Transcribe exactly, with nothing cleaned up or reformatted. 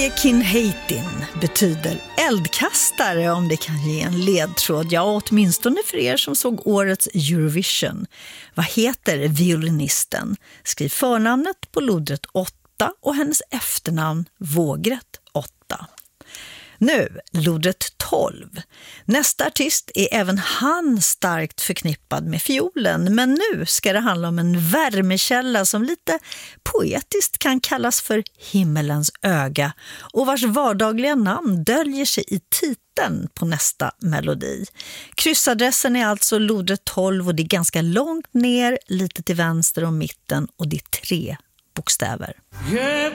Ekin Heitin betyder eldkastare, om det kan ge en ledtråd. Ja, åtminstone för er som såg årets Eurovision. Vad heter violinisten? Skriv förnamnet på lodrätt åtta och hennes efternamn vågrätt åtta. Nu, lodrätt tolv. Nästa artist är även han starkt förknippad med fiolen, men nu ska det handla om en värmekälla som lite poetiskt kan kallas för himmelens öga och vars vardagliga namn döljer sig i titeln på nästa melodi. Kryssadressen är alltså lodrätt tolv och det är ganska långt ner, lite till vänster om mitten och det är tre bokstäver. Je